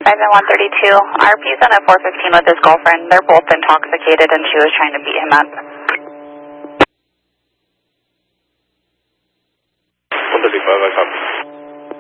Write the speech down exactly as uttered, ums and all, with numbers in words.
five and one thirty-two. R P's on a four fifteen with his girlfriend. They're both intoxicated and she was trying to beat him up. one thirty-five, I copy.